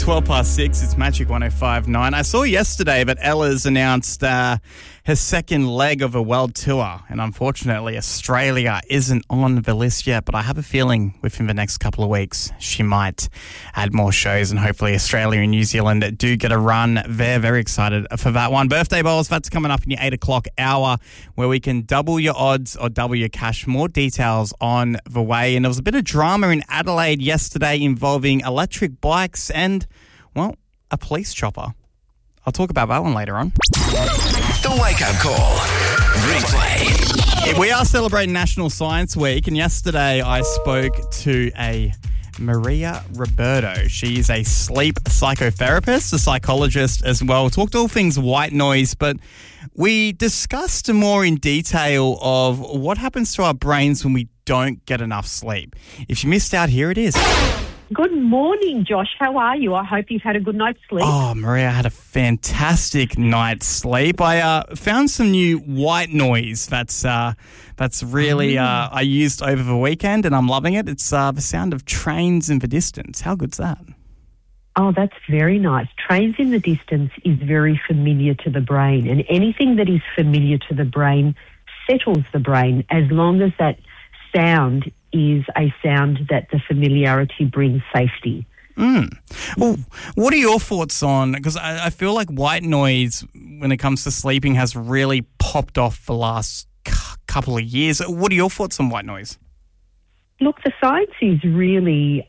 12 past 6, it's Magic 105.9. I saw yesterday that Ella's announced her second leg of a world tour, and unfortunately Australia isn't on the list yet, but I have a feeling within the next couple of weeks she might add more shows, and hopefully Australia and New Zealand do get a run. They're very excited for that one. Birthday bowls, that's coming up in your 8 o'clock hour, where we can double your odds or double your cash. More details on the way. And there was a bit of drama in Adelaide yesterday involving electric bikes and, well, a police chopper. I'll talk about that one later on. The Wake Up Call. Replay. We are celebrating National Science Week, and yesterday I spoke to a Maria Roberto. She is a sleep psychotherapist, a psychologist as well. Talked all things white noise, but we discussed more in detail of what happens to our brains when we don't get enough sleep. If you missed out, here it is. Good morning, Josh. How are you? I hope you've had a good night's sleep. Oh, Maria, I had a fantastic night's sleep. I found some new white noise that's really I used over the weekend, and I'm loving it. It's the sound of trains in the distance. How good's that? Oh, that's very nice. Trains in the distance is very familiar to the brain, and anything that is familiar to the brain settles the brain as long as that sound is a sound that the familiarity brings safety. Well, what are your thoughts on, because I feel like white noise when it comes to sleeping has really popped off the last couple of years. What are your thoughts on white noise? Look, the science is really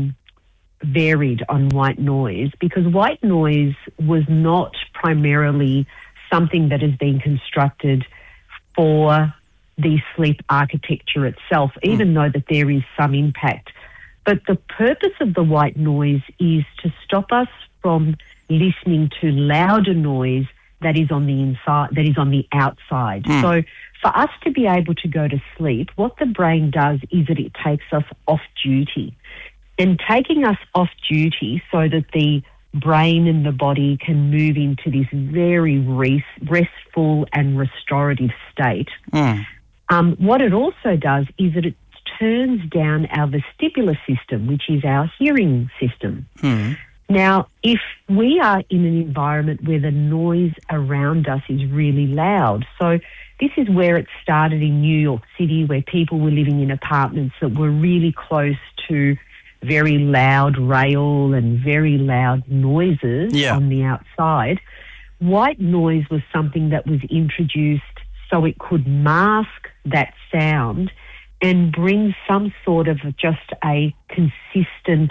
varied on white noise, because white noise was not primarily something that has been constructed for the sleep architecture itself, even though that there is some impact. But the purpose of the white noise is to stop us from listening to louder noise that is on the inside, that is on the outside. So for us to be able to go to sleep, what the brain does is that it takes us off duty. And taking us off duty so that the brain and the body can move into this very restful and restorative state. What it also does is that it turns down our vestibular system, which is our hearing system. Now, if we are in an environment where the noise around us is really loud, so this is where it started in New York City, where people were living in apartments that were really close to very loud rail and very loud noises on the outside. White noise was something that was introduced so it could mask that sound and bring some sort of just a consistent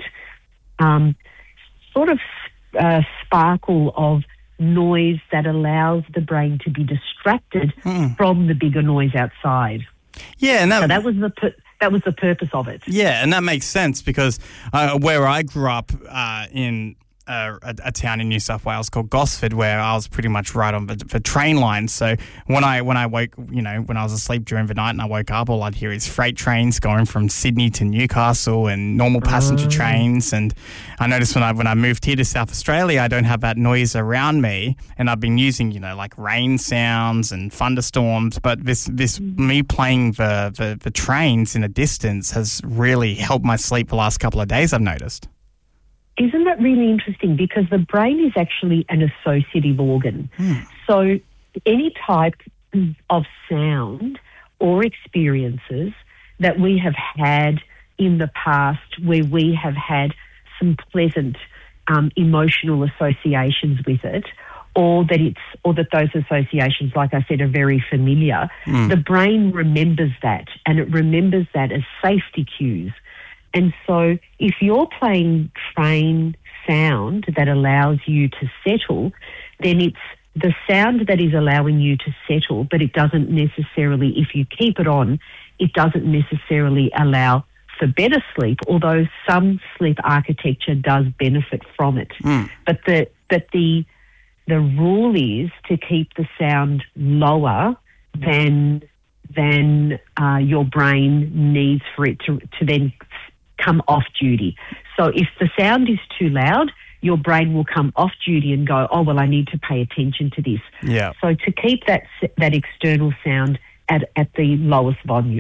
sparkle of noise that allows the brain to be distracted from the bigger noise outside. Yeah, and so that was the purpose of it. Yeah, and that makes sense because where I grew up in a town in New South Wales called Gosford, where I was pretty much right on the train line. So when I woke, when I was asleep during the night and I woke up, all I'd hear is freight trains going from Sydney to Newcastle and normal passenger trains. And I noticed when I moved here to South Australia, I don't have that noise around me, and I've been using like rain sounds and thunderstorms. But this me playing the trains in a distance has really helped my sleep the last couple of days, I've noticed. Isn't that really interesting? Because the brain is actually an associative organ. So any type of sound or experiences that we have had in the past where we have had some pleasant emotional associations with it, or that those associations, like I said, are very familiar, the brain remembers that, and it remembers that as safety cues. And so if you're playing train sound that allows you to settle, then it's the sound that is allowing you to settle, but it doesn't necessarily, if you keep it on, it doesn't necessarily allow for better sleep, although some sleep architecture does benefit from it. But the rule is to keep the sound lower than your brain needs for it to then come off duty. So if the sound is too loud, your brain will come off duty and go, oh, well, I need to pay attention to this. So to keep that external sound at the lowest volume.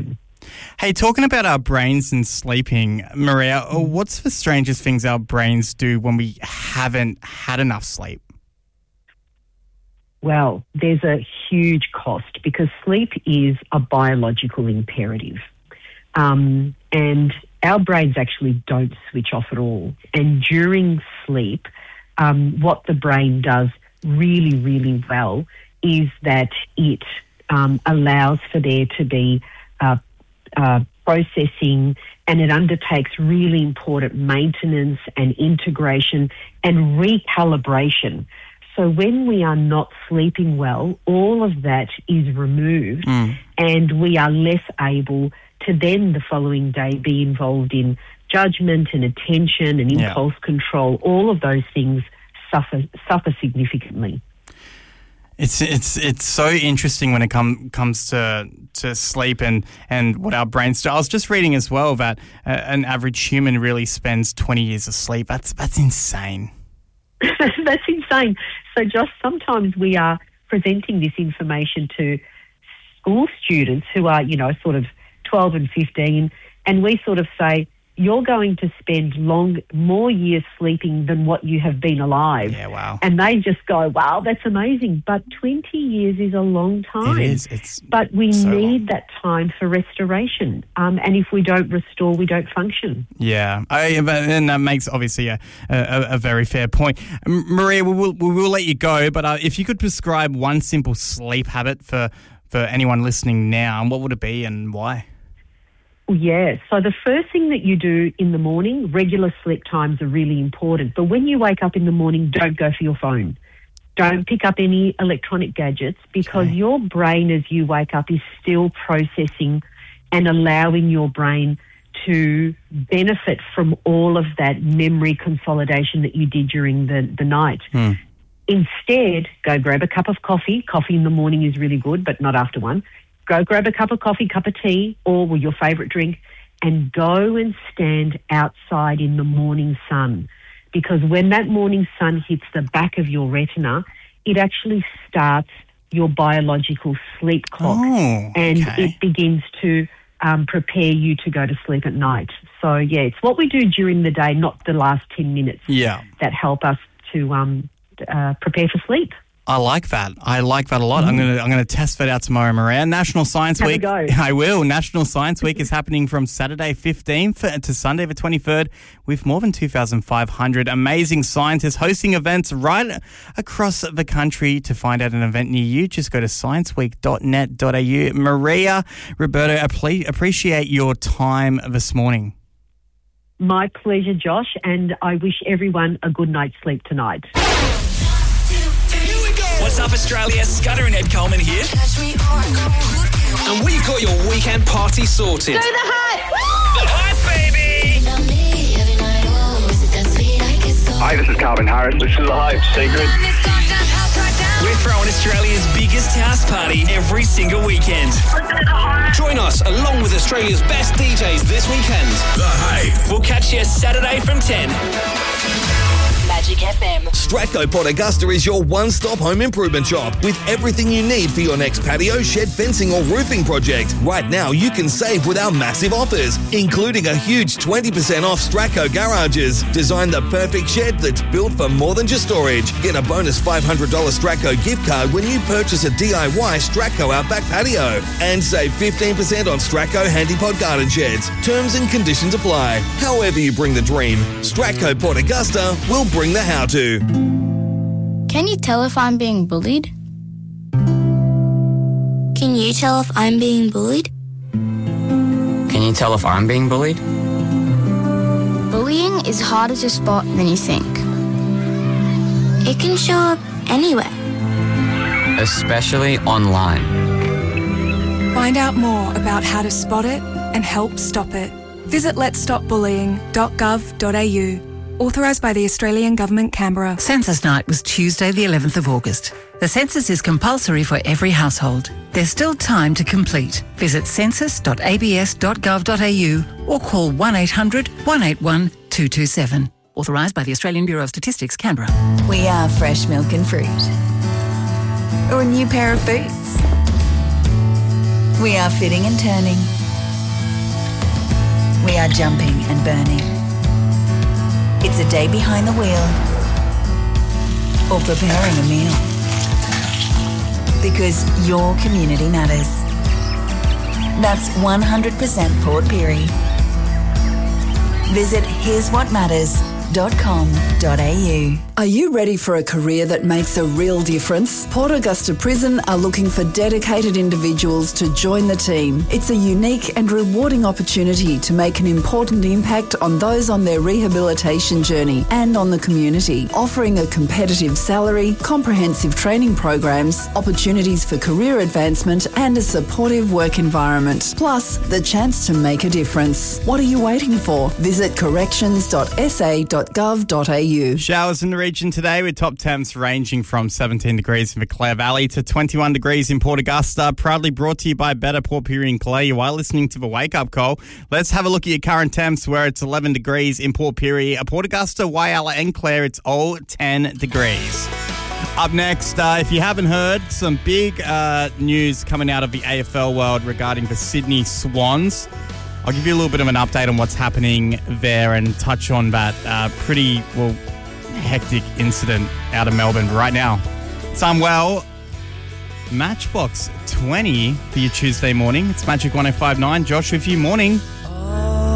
Hey, talking about our brains and sleeping, Maria, what's the strangest things our brains do when we haven't had enough sleep? Well, there's a huge cost because sleep is a biological imperative. And our brains actually don't switch off at all. And during sleep, what the brain does really, really well is that it allows for there to be processing, and it undertakes really important maintenance and integration and recalibration. So when we are not sleeping well, all of that is removed and we are less able to then the following day be involved in judgment and attention and impulse control. All of those things suffer significantly. It's so interesting when it comes to sleep and what our brains do. I was just reading as well that an average human really spends 20 years asleep. That's insane. That's insane. So, Josh, sometimes we are presenting this information to school students who are, sort of 12 and 15, and we sort of say, you're going to spend more years sleeping than what you have been alive. Yeah, wow. And they just go, wow, that's amazing. But 20 years is a long time. It is. But we so need long. that time for restoration. And if we don't restore, we don't function. Yeah. And that makes obviously a very fair point. Maria, we will let you go, but if you could prescribe one simple sleep habit for anyone listening now, what would it be and why? Yeah, so the first thing that you do in the morning, regular sleep times are really important. But when you wake up in the morning, don't go for your phone. Don't pick up any electronic gadgets because your brain as you wake up is still processing and allowing your brain to benefit from all of that memory consolidation that you did during the night. Instead, go grab a cup of coffee. Coffee in the morning is really good, but not after one. Go grab a cup of coffee, cup of tea, or your favourite drink, and go and stand outside in the morning sun. Because when that morning sun hits the back of your retina, it actually starts your biological sleep clock. And it begins to prepare you to go to sleep at night. So, it's what we do during the day, not the last 10 minutes, that help us to prepare for sleep. I like that. I like that a lot. I'm gonna test that out tomorrow, Maria. National Science Week. Have a go. I will. National Science Week is happening from Saturday 15th to Sunday the 23rd with more than 2,500 amazing scientists hosting events right across the country. To find out an event near you, just go to scienceweek.net.au. Maria, Roberto, appreciate your time this morning. My pleasure, Josh, and I wish everyone a good night's sleep tonight. What's up, Australia? Scudder and Ed Coleman here. And we've got your weekend party sorted. Do the hype! The hype, baby! Hi, this is Calvin Harris. This is The Hype Secret. We're throwing Australia's biggest house party every single weekend. Join us along with Australia's best DJs this weekend. The Hype. We'll catch you Saturday from 10. Magic FM. Stratco Port Augusta is your one-stop home improvement shop with everything you need for your next patio, shed, fencing or roofing project. Right now, you can save with our massive offers, including a huge 20% off Stratco garages. Design the perfect shed that's built for more than just storage. Get a bonus $500 Stratco gift card when you purchase a DIY Stratco Outback patio. And save 15% on Stratco Handypod garden sheds. Terms and conditions apply. However you bring the dream, Stratco Port Augusta will bring the how-to. Can you tell if I'm being bullied? Can you tell if I'm being bullied? Can you tell if I'm being bullied? Bullying is harder to spot than you think. It can show up anywhere. Especially online. Find out more about how to spot it and help stop it. Visit letsstopbullying.gov.au. Authorised by the Australian Government, Canberra. Census night was Tuesday the 11th of August. The census is compulsory for every household. There's still time to complete. Visit census.abs.gov.au or call 1800 181 227. Authorised by the Australian Bureau of Statistics, Canberra. We are fresh milk and fruit. Or a new pair of boots. We are fitting and turning. we are jumping and burning. It's a day behind the wheel or preparing a meal. Because your community matters. That's 100% Port Pirie. Visit here'swhatmatters.com.au. Are you ready for a career that makes a real difference? Port Augusta Prison are looking for dedicated individuals to join the team. It's a unique and rewarding opportunity to make an important impact on those on their rehabilitation journey and on the community, offering a competitive salary, comprehensive training programs, opportunities for career advancement and a supportive work environment. Plus, the chance to make a difference. What are you waiting for? Visit corrections.sa.gov.au. Showers in the region today with top temps ranging from 17 degrees in the Clare Valley to 21 degrees in Port Augusta. Proudly brought to you by Better Port Pirie and Clare. You are listening to the Wake Up Call. Let's have a look at your current temps where it's 11 degrees in Port Pirie. Port Augusta, Whyalla and Clare, it's all 10 degrees. Up next, if you haven't heard, some big news coming out of the AFL world regarding the Sydney Swans. I'll give you a little bit of an update on what's happening there and touch on that pretty, hectic incident out of Melbourne right now. Matchbox 20 for your Tuesday morning. It's Magic 105.9. Josh with you. Morning.